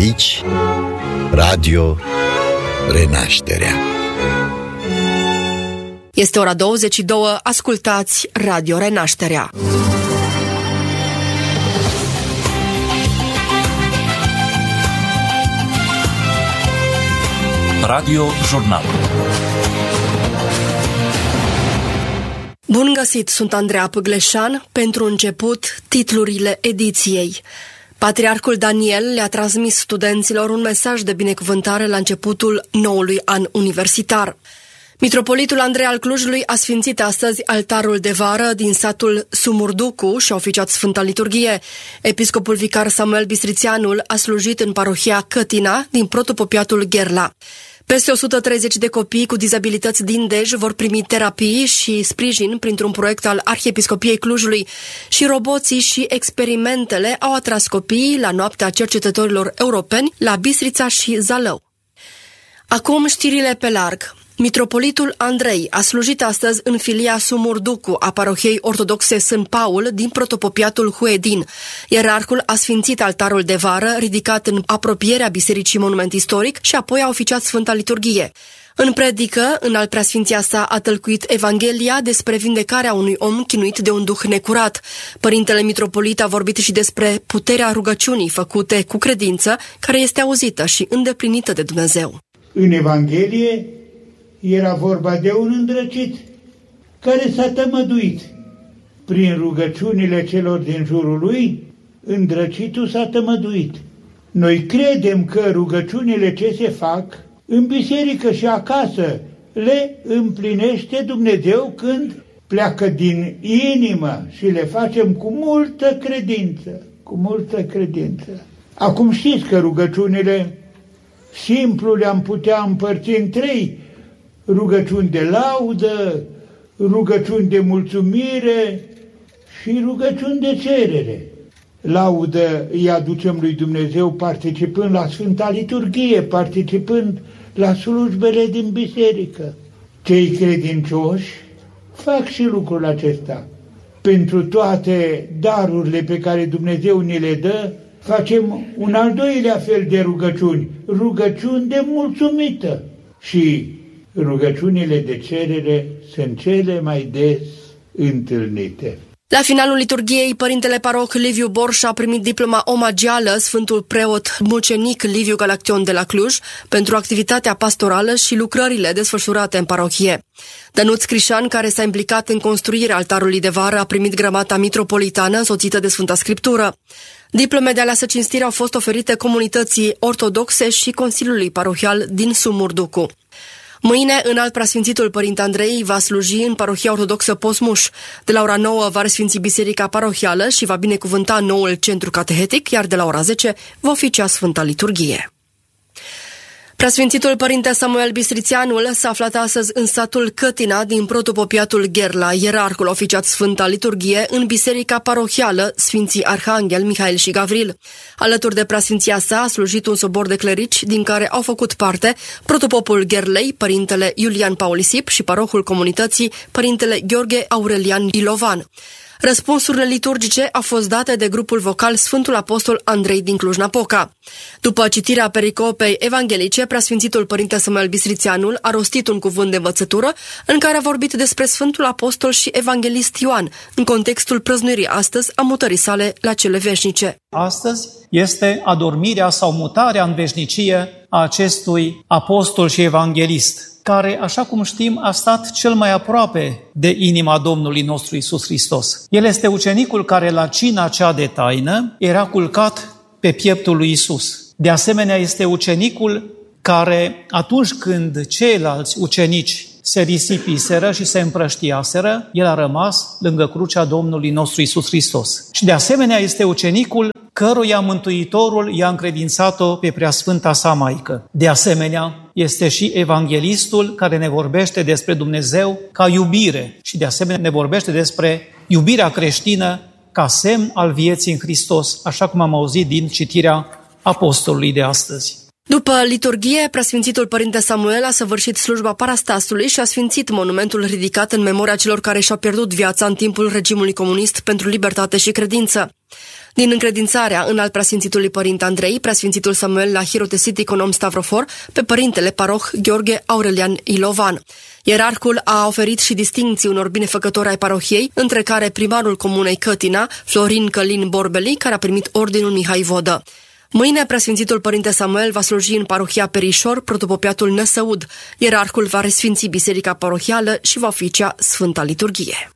Aici, Radio Renașterea. Este ora 22, ascultați Radio Renașterea. Radio Jurnal. Bun găsit, sunt Andreea Păgleșan. Pentru început, titlurile ediției. Patriarhul Daniel le-a transmis studenților un mesaj de binecuvântare la începutul noului an universitar. Mitropolitul Andrei al Clujului a sfințit astăzi altarul de vară din satul Sumurducu și a oficiat Sfânta Liturghie. Episcopul vicar Samuel Bistrițeanul a slujit în parohia Cătina din protopopiatul Gherla. Peste 130 de copii cu dizabilități din Dej vor primi terapii și sprijin printr-un proiect al Arhiepiscopiei Clujului și roboții și experimentele au atras copiii la noaptea cercetătorilor europeni la Bistrița și Zalău. Acum știrile pe larg. Mitropolitul Andrei a slujit astăzi în filia Sumurducu a parohiei ortodoxe Sfânt Paul din protopopiatul Huedin. Ierarhul a sfințit altarul de vară ridicat în apropierea Bisericii Monument Istoric și apoi a oficiat Sfânta Liturghie. În predică, în al preasfinția sa a tălcuit Evanghelia despre vindecarea unui om chinuit de un duh necurat. Părintele mitropolit a vorbit și despre puterea rugăciunii făcute cu credință, care este auzită și îndeplinită de Dumnezeu. În Evanghelie era vorba de un îndrăcit care s-a tămăduit. Prin rugăciunile celor din jurul lui, îndrăcitul s-a tămăduit. Noi credem că rugăciunile ce se fac în biserică și acasă le împlinește Dumnezeu când pleacă din inimă și le facem cu multă credință, cu multă credință. Acum știți că rugăciunile simplu le-am putea împărți în trei: rugăciuni de laudă, rugăciuni de mulțumire și rugăciuni de cerere. Laudă îi aducem lui Dumnezeu participând la Sfânta Liturghie, participând la slujbele din biserică. Cei credincioși fac și lucrul acesta. Pentru toate darurile pe care Dumnezeu ni le dă, facem un al doilea fel de rugăciuni, rugăciuni de mulțumită. Și rugăciunile de cerere sunt cele mai des întâlnite. La finalul liturghiei, părintele paroh Liviu Borș a primit diploma omagială Sfântul Preot Mucenic Liviu Galaction de la Cluj pentru activitatea pastorală și lucrările desfășurate în parohie. Dănuț Crișan, care s-a implicat în construirea altarului de vară, a primit grămata mitropolitană însoțită de Sfânta Scriptură. Diplome de aleasă cinstire au fost oferite comunității ortodoxe și Consiliului Parohial din Sumurducu. Mâine, înalt preasfințitul Părinte Andrei va sluji în parohia ortodoxă Posmuș. De la ora 9 va resfinți biserica parohială și va binecuvânta noul centru catehetic, iar de la ora 10 va oficia Sfânta Liturghie. Preasfințitul Părinte Samuel Bistrițeanul s-a aflat astăzi în satul Cătina din protopopiatul Gherla. Ierarhul a oficiat Sfânta Liturghie în biserica parohială Sfinții Arhanghel, Mihail și Gavril. Alături de preasfinția sa a slujit un sobor de clerici din care au făcut parte protopopul Gherlei, Părintele Iulian Paulisip și parohul comunității, Părintele Gheorghe Aurelian Ilovan. Răspunsurile liturgice au fost date de grupul vocal Sfântul Apostol Andrei din Cluj-Napoca. După citirea pericopei evanghelice, preasfințitul Părinte Samuel Bistrițeanul a rostit un cuvânt de învățătură în care a vorbit despre Sfântul Apostol și Evanghelist Ioan, în contextul prăznuirii astăzi a mutării sale la cele veșnice. Astăzi este adormirea sau mutarea în veșnicie a acestui apostol și evanghelist, care, așa cum știm, a stat cel mai aproape de inima Domnului nostru Iisus Hristos. El este ucenicul care la cina cea de taină era culcat pe pieptul lui Iisus. De asemenea, este ucenicul care, atunci când ceilalți ucenici se risipiseră și se împrăștiaseră, el a rămas lângă crucea Domnului nostru Iisus Hristos. Și de asemenea este ucenicul căruia Mântuitorul i-a încredințat-o pe Preasfânta sa Maică. De asemenea, este și evanghelistul care ne vorbește despre Dumnezeu ca iubire și de asemenea ne vorbește despre iubirea creștină ca semn al vieții în Hristos, așa cum am auzit din citirea apostolului de astăzi. După liturghie, preasfințitul Părinte Samuel a săvârșit slujba parastasului și a sfințit monumentul ridicat în memoria celor care și-au pierdut viața în timpul regimului comunist pentru libertate și credință. Din încredințarea în al preasfințitului Părinte Andrei, preasfințitul Samuel l-a hirotesit econom Stavrofor pe Părintele Paroh Gheorghe Aurelian Ilovan. Ierarhul a oferit și distincții unor binefăcători ai parohiei, între care primarul comunei Cătina, Florin Călin Borbeli, care a primit ordinul Mihai Vodă. Mâine, preasfințitul Părinte Samuel va sluji în parohia Perișor, protopopiatul Năsăud. Ierarhul va resfinți biserica parohială și va oficia Sfânta Liturghie.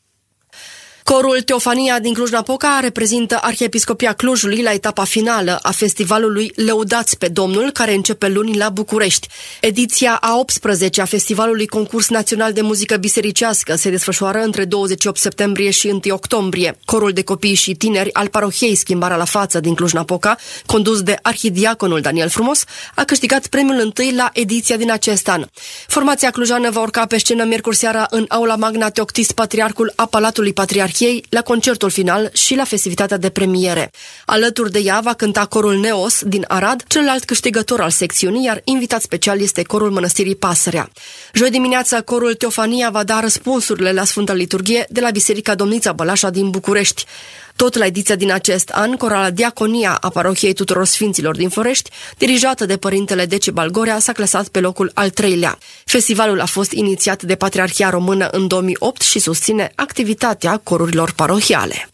Corul Teofania din Cluj-Napoca reprezintă Arhiepiscopia Clujului la etapa finală a festivalului Lăudați pe Domnul, care începe luni la București. Ediția a 18 a festivalului Concurs Național de Muzică Bisericească se desfășoară între 28 septembrie și 1 octombrie. Corul de copii și tineri al parohiei Schimbarea la Față din Cluj-Napoca, condus de arhidiaconul Daniel Frumos, a câștigat premiul întâi la ediția din acest an. Formația clujană va urca pe scenă miercuri seara în Aula Magna Teoctist Patriarhul a Palatului Patriarhiei, la concertul final și la festivitatea de premiere. Alături de ea va cânta corul Neos din Arad, celălalt câștigător al secțiunii, iar invitat special este corul Mănăstirii Pasărea. Joi dimineața, corul Teofania va da răspunsurile la Sfânta Liturghie de la Biserica Domnița Bălașa din București. Tot la ediția din acest an, corala Diaconia a Parohiei Tuturor Sfinților din Forești, dirijată de Părintele Decebal Gorea, s-a clasat pe locul al 3-lea. Festivalul a fost inițiat de Patriarhia Română în 2008 și susține activitatea corurilor parohiale.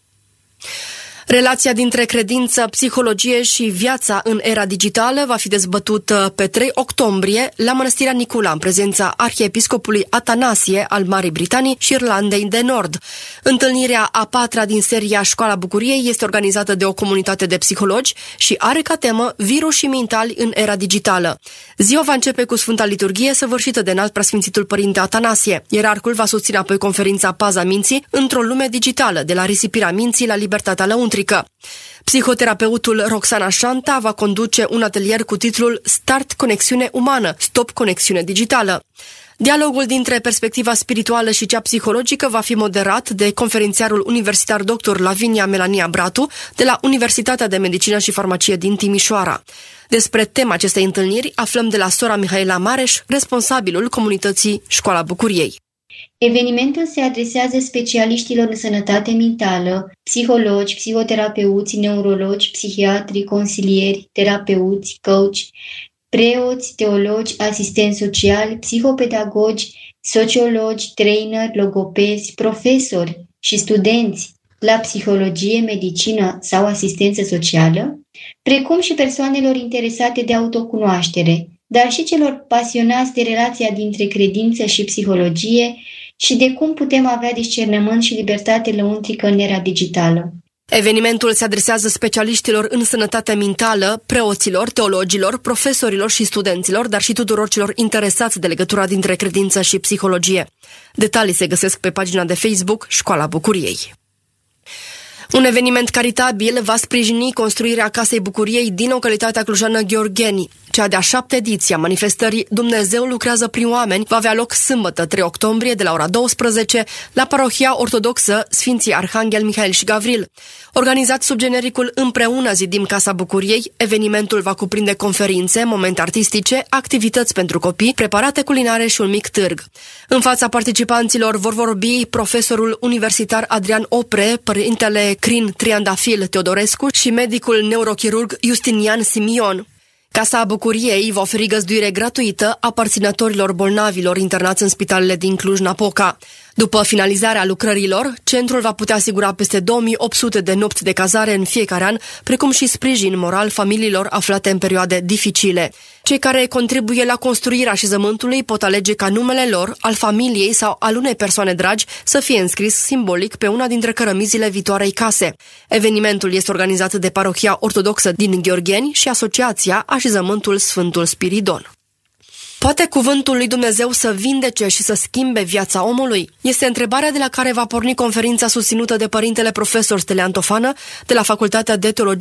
Relația dintre credință, psihologie și viața în era digitală va fi dezbătută pe 3 octombrie la Mănăstirea Nicula, în prezența arhiepiscopului Atanasie al Marii Britanii și Irlandei de Nord. Întâlnirea a 4-a din seria Școala Bucuriei este organizată de o comunitate de psihologi și are ca temă virusii mentali în era digitală. Ziua va începe cu Sfânta Liturghie săvârșită de înalt preasfințitul Părinte Atanasie. Ierarhul va susține apoi conferința Paza Minții într-o lume digitală, de la risipirea minții la libertatea lăuntrică. Psihoterapeutul Roxana Șanta va conduce un atelier cu titlul Start Conexiune Umană, Stop Conexiune Digitală. Dialogul dintre perspectiva spirituală și cea psihologică va fi moderat de conferențiarul universitar dr. Lavinia Melania Bratu de la Universitatea de Medicină și Farmacie din Timișoara. Despre tema acestei întâlniri aflăm de la sora Mihaela Mareș, responsabilul comunității Școala Bucuriei. Evenimentul se adresează specialiștilor în sănătate mentală, psihologi, psihoterapeuți, neurologi, psihiatri, consilieri, terapeuți, coach, preoți, teologi, asistenți sociali, psihopedagogi, sociologi, trainer, logopezi, profesori și studenți la psihologie, medicină sau asistență socială, precum și persoanelor interesate de autocunoaștere, dar și celor pasionați de relația dintre credință și psihologie și de cum putem avea discernământ și libertate lăuntrică în era digitală. Evenimentul se adresează specialiștilor în sănătate mentală, preoților, teologilor, profesorilor și studenților, dar și tuturor celor interesați de legătura dintre credință și psihologie. Detalii se găsesc pe pagina de Facebook Școala Bucuriei. Un eveniment caritabil va sprijini construirea Casei Bucuriei din localitatea clujană Gheorgheni. Cea de-a 7-a ediție a manifestării Dumnezeu lucrează prin oameni va avea loc sâmbătă 3 octombrie de la ora 12 la parohia ortodoxă Sfinții Arhanghel Mihail și Gavril. Organizat sub genericul Împreună zidim Casa Bucuriei, evenimentul va cuprinde conferințe, momente artistice, activități pentru copii, preparate culinare și un mic târg. În fața participanților vor vorbi profesorul universitar Adrian Opre, părintele Crin Triandafil Teodorescu și medicul neurochirurg Justinian Simion. Casa Bucuriei va oferi găzduire gratuită aparținătorilor bolnavilor internați în spitalele din Cluj-Napoca. După finalizarea lucrărilor, centrul va putea asigura peste 2800 de nopți de cazare în fiecare an, precum și sprijin moral familiilor aflate în perioade dificile. Cei care contribuie la construirea așezământului pot alege ca numele lor, al familiei sau al unei persoane dragi să fie înscris simbolic pe una dintre cărămizile viitoarei case. Evenimentul este organizat de parohia ortodoxă din Gheorgheni și asociația Așezământul Sfântul Spiridon. Poate cuvântul lui Dumnezeu să vindece și să schimbe viața omului? Este întrebarea de la care va porni conferința susținută de părintele profesor Stelian Tofană de la Facultatea de Teologie